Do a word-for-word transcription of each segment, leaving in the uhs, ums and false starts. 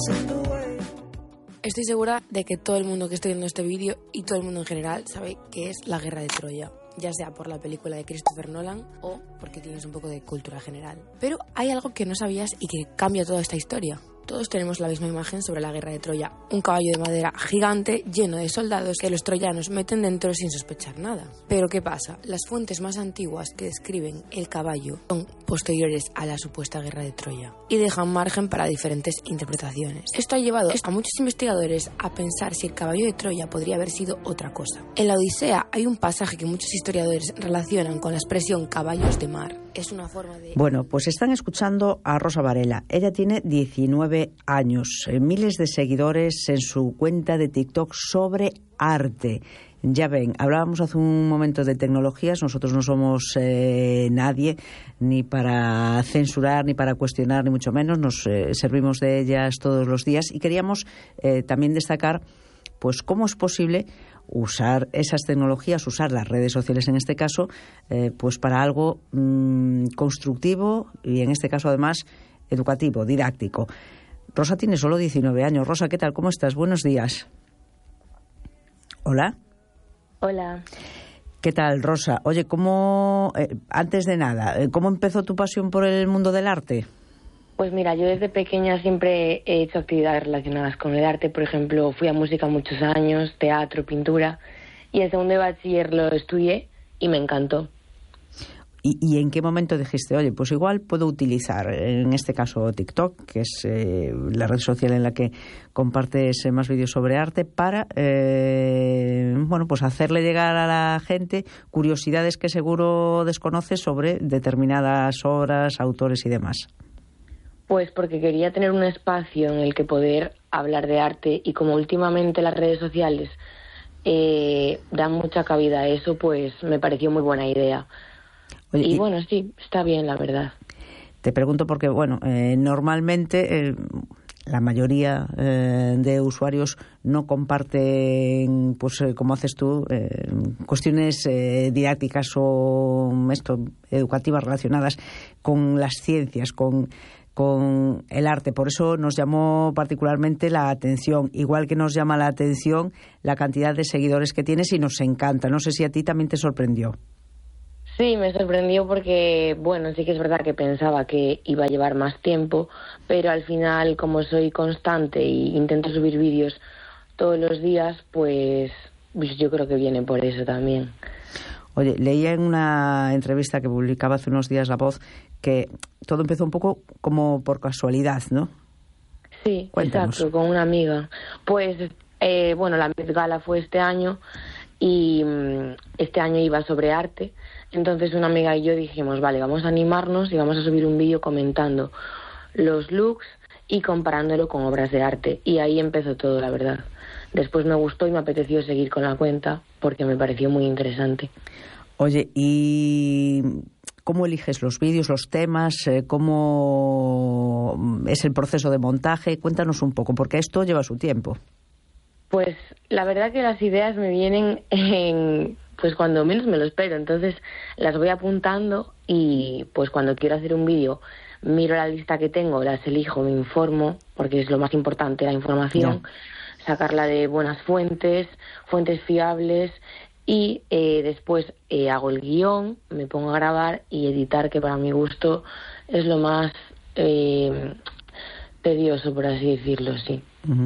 Estoy segura de que todo el mundo que esté viendo este vídeo y todo el mundo en general sabe qué es la Guerra de Troya, ya sea por la película de Christopher Nolan o porque tienes un poco de cultura general. Pero hay algo que no sabías y que cambia toda esta historia. Todos tenemos la misma imagen sobre la Guerra de Troya, un caballo de madera gigante lleno de soldados que los troyanos meten dentro sin sospechar nada. Pero ¿qué pasa? Las fuentes más antiguas que describen el caballo son posteriores a la supuesta Guerra de Troya y dejan margen para diferentes interpretaciones. Esto ha llevado a muchos investigadores a pensar si el caballo de Troya podría haber sido otra cosa. En la Odisea hay un pasaje que muchos historiadores relacionan con la expresión caballos de mar. Es una forma de... Bueno, pues están escuchando a Rosa Varela. Ella tiene diecinueve años, eh, miles de seguidores en su cuenta de TikTok sobre arte. Ya ven, hablábamos hace un momento de tecnologías, nosotros no somos eh, nadie ni para censurar, ni para cuestionar, ni mucho menos, nos eh, servimos de ellas todos los días y queríamos eh, también destacar pues cómo es posible usar esas tecnologías, usar las redes sociales en este caso, eh, pues para algo mmm, constructivo y en este caso además educativo, didáctico. Rosa tiene solo diecinueve años. Rosa, ¿qué tal? ¿Cómo estás? Buenos días. Hola. Hola. ¿Qué tal, Rosa? Oye, ¿cómo, eh, antes de nada, ¿cómo empezó tu pasión por el mundo del arte? Pues mira, yo desde pequeña siempre he hecho actividades relacionadas con el arte. Por ejemplo, fui a música muchos años, teatro, pintura, y en segundo de bachiller lo estudié y me encantó. ¿Y, ¿Y en qué momento dijiste, oye, pues igual puedo utilizar, en este caso TikTok, que es eh, la red social en la que compartes más vídeos sobre arte, para, eh, bueno, pues hacerle llegar a la gente curiosidades que seguro desconoces sobre determinadas obras, autores y demás? Pues porque quería tener un espacio en el que poder hablar de arte y como últimamente las redes sociales eh, dan mucha cabida a eso, pues me pareció muy buena idea. Oye, y, y bueno, sí, está bien, la verdad. Te pregunto porque, bueno, eh, normalmente eh, la mayoría eh, de usuarios no comparten, pues eh, como haces tú, eh, cuestiones eh, didácticas o esto, educativas relacionadas con las ciencias, con... con el arte. Por eso nos llamó particularmente la atención, igual que nos llama la atención la cantidad de seguidores que tienes y nos encanta. No sé si a ti también te sorprendió. Sí, me sorprendió porque, bueno, sí que es verdad que pensaba que iba a llevar más tiempo, pero al final, como soy constante e intento subir vídeos todos los días, pues, pues yo creo que viene por eso también. Oye, leía en una entrevista que publicaba hace unos días La Voz que todo empezó un poco como por casualidad, ¿no? Sí, Cuéntanos. Exacto, con una amiga. Pues, eh, bueno, la Met Gala fue este año y um, este año iba sobre arte. Entonces una amiga y yo dijimos, vale, vamos a animarnos y vamos a subir un vídeo comentando los looks y comparándolo con obras de arte. Y ahí empezó todo, la verdad. Después me gustó y me apeteció seguir con la cuenta porque me pareció muy interesante. Oye, ¿y cómo eliges los vídeos, los temas? ¿Cómo es el proceso de montaje? Cuéntanos un poco, porque esto lleva su tiempo. Pues la verdad que las ideas me vienen en, pues cuando menos me lo espero. Entonces las voy apuntando y pues cuando quiero hacer un vídeo miro la lista que tengo, las elijo, me informo, porque es lo más importante, la información. Yeah. Sacarla de buenas fuentes, fuentes fiables y eh, después eh, hago el guión, me pongo a grabar y editar, que para mi gusto es lo más eh, tedioso, por así decirlo, sí. Uh-huh.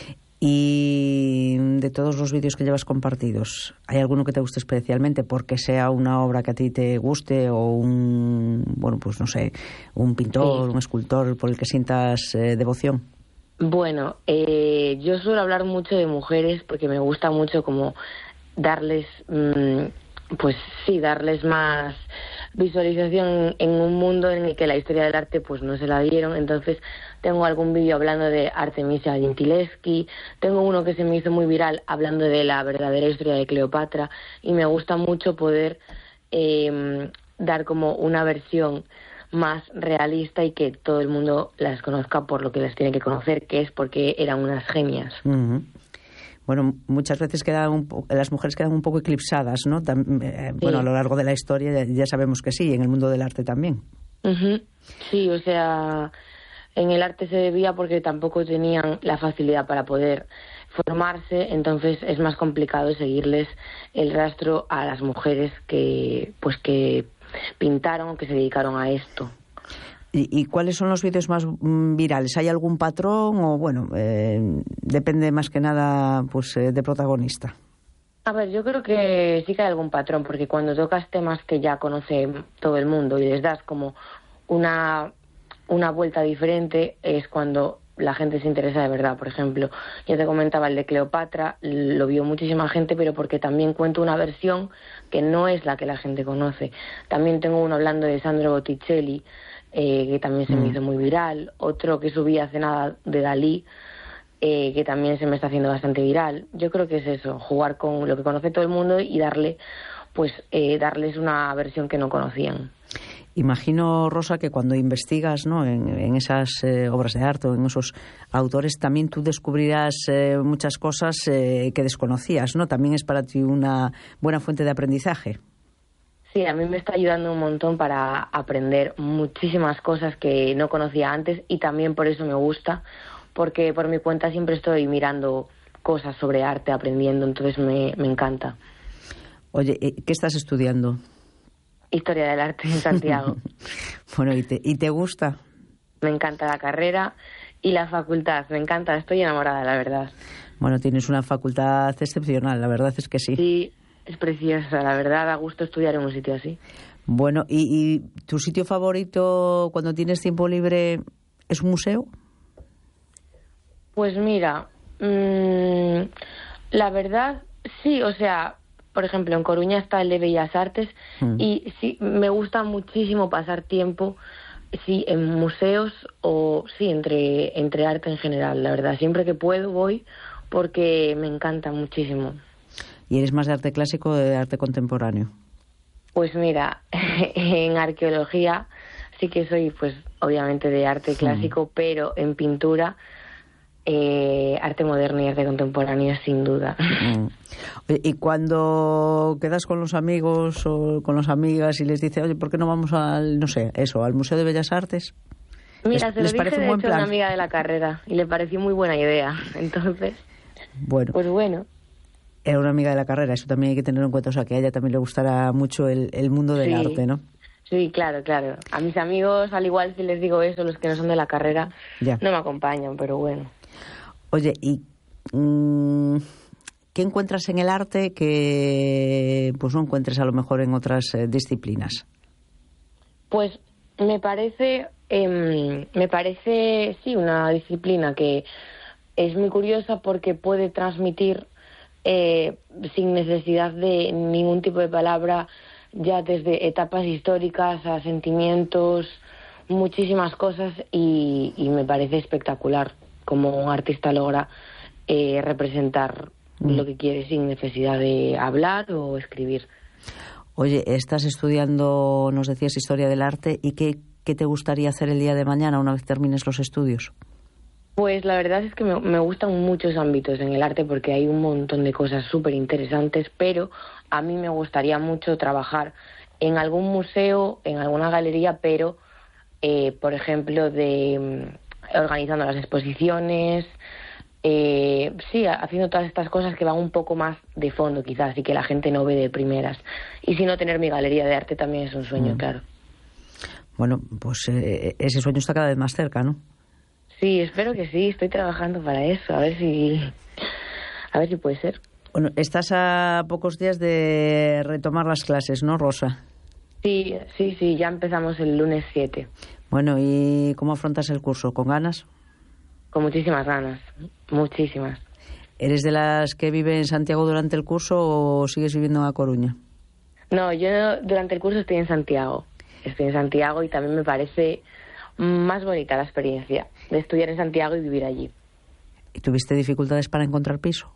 Y de todos los vídeos que llevas compartidos, ¿hay alguno que te guste especialmente porque sea una obra que a ti te guste o un, bueno, pues no sé, un pintor, sí. un escultor por el que sientas eh, devoción? Bueno, eh, yo suelo hablar mucho de mujeres porque me gusta mucho como darles, mmm, pues sí, darles más visualización en un mundo en el que la historia del arte pues no se la dieron. Entonces tengo algún vídeo hablando de Artemisia Gentileschi, tengo uno que se me hizo muy viral hablando de la verdadera historia de Cleopatra y me gusta mucho poder eh, dar como una versión más realista y que todo el mundo las conozca por lo que las tiene que conocer, que es porque eran unas genias. Uh-huh. Bueno, muchas veces quedan un po- las mujeres quedan un poco eclipsadas, ¿no? Tam- eh, bueno, sí. A lo largo de la historia ya, ya sabemos que sí, en el mundo del arte también. Uh-huh. Sí, o sea, en el arte se debía porque tampoco tenían la facilidad para poder formarse, entonces es más complicado seguirles el rastro a las mujeres que pues que pintaron o que se dedicaron a esto. ¿Y, y cuáles son los vídeos más mm, virales? ¿Hay algún patrón o, bueno, eh, depende más que nada pues eh, de protagonista? A ver, yo creo que sí que hay algún patrón, porque cuando tocas temas que ya conoce todo el mundo y les das como una, una vuelta diferente, es cuando la gente se interesa de verdad. Por ejemplo, ya te comentaba el de Cleopatra, lo vio muchísima gente, pero porque también cuento una versión que no es la que la gente conoce. También tengo uno hablando de Sandro Botticelli, eh, que también se mm. me hizo muy viral. Otro que subí hace nada de Dalí, eh, que también se me está haciendo bastante viral. Yo creo que es eso, jugar con lo que conoce todo el mundo y darle, pues, eh, darles una versión que no conocían. Imagino, Rosa, que cuando investigas, ¿no?, en, en esas eh, obras de arte o en esos autores, también tú descubrirás eh, muchas cosas eh, que desconocías, ¿no? También es para ti una buena fuente de aprendizaje. Sí, a mí me está ayudando un montón para aprender muchísimas cosas que no conocía antes, y también por eso me gusta, porque por mi cuenta siempre estoy mirando cosas sobre arte, aprendiendo, entonces me, me encanta. Oye, ¿qué estás estudiando? Historia del arte en Santiago. Bueno, ¿y te, ¿y te gusta? Me encanta la carrera y la facultad, me encanta, estoy enamorada, la verdad. Bueno, tienes una facultad excepcional, la verdad es que sí. Sí, es preciosa, la verdad, da gusto estudiar en un sitio así. Bueno, ¿y, y tu sitio favorito cuando tienes tiempo libre es un museo? Pues mira, mmm, la verdad, sí, o sea, por ejemplo, en Coruña está el de Bellas Artes mm. y sí, me gusta muchísimo pasar tiempo, sí, en museos o sí, entre, entre arte en general, la verdad. Siempre que puedo voy porque me encanta muchísimo. ¿Y eres más de arte clásico o de arte contemporáneo? Pues mira, en arqueología sí que soy, pues, obviamente de arte clásico, mm. pero en pintura... Eh, arte moderno y arte contemporáneo, sin duda. Mm. Y cuando quedas con los amigos o con las amigas y les dices, oye, ¿por qué no vamos al, no sé, eso, al Museo de Bellas Artes? Mira, ¿Les, se lo les dije parece de un buen hecho plan? a una amiga de la carrera y le pareció muy buena idea. Entonces, bueno, pues bueno. Era una amiga de la carrera, eso también hay que tenerlo en cuenta, o sea, que a ella también le gustará mucho el, el mundo del sí. arte, ¿no? Sí, claro, claro. A mis amigos, al igual si les digo eso, los que no son de la carrera, ya. no me acompañan, pero bueno. Oye, ¿y mmm, qué encuentras en el arte que pues no encuentres a lo mejor en otras eh, disciplinas? Pues me parece, eh, me parece, sí, una disciplina que es muy curiosa porque puede transmitir eh, sin necesidad de ningún tipo de palabra, ya desde etapas históricas a sentimientos, muchísimas cosas, y, y me parece espectacular como un artista logra eh, representar mm. lo que quiere sin necesidad de hablar o escribir. Oye, estás estudiando, nos decías, historia del arte, ¿y qué, qué te gustaría hacer el día de mañana una vez termines los estudios? Pues la verdad es que me, me gustan muchos ámbitos en el arte porque hay un montón de cosas súper interesantes, pero a mí me gustaría mucho trabajar en algún museo, en alguna galería, pero, eh, por ejemplo, de... organizando las exposiciones, eh, sí, haciendo todas estas cosas que van un poco más de fondo quizás y que la gente no ve de primeras. Y si no, tener mi galería de arte también es un sueño, mm. claro. Bueno, pues eh, ese sueño está cada vez más cerca, ¿no? Sí, espero que sí, estoy trabajando para eso, a ver si, a ver si puede ser. Bueno, estás a pocos días de retomar las clases, ¿no, Rosa? Sí, sí, sí, ya empezamos el lunes siete. Bueno, ¿y cómo afrontas el curso? ¿Con ganas? Con muchísimas ganas, muchísimas. ¿Eres de las que vive en Santiago durante el curso o sigues viviendo en A Coruña? No, yo durante el curso estoy en Santiago. Estoy en Santiago y también me parece más bonita la experiencia de estudiar en Santiago y vivir allí. ¿Y tuviste dificultades para encontrar piso?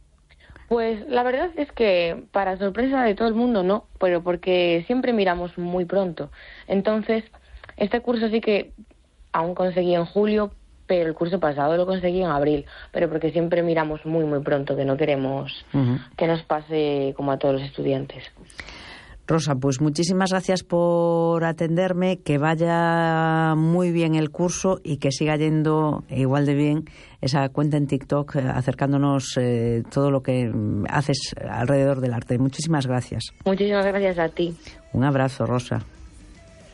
Pues la verdad es que, para sorpresa de todo el mundo, no, pero porque siempre miramos muy pronto. Entonces, este curso sí que aún conseguí en julio, pero el curso pasado lo conseguí en abril, pero porque siempre miramos muy, muy pronto, que no queremos uh-huh. que nos pase como a todos los estudiantes. Rosa, pues muchísimas gracias por atenderme, que vaya muy bien el curso y que siga yendo igual de bien esa cuenta en TikTok, acercándonos eh, todo lo que haces alrededor del arte. Muchísimas gracias. Muchísimas gracias a ti. Un abrazo, Rosa.